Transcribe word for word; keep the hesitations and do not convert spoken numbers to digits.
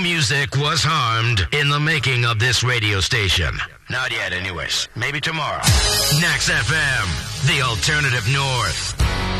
music was harmed in the making of this radio station. Not yet, anyways. Maybe tomorrow. Nax F M, the alternative north.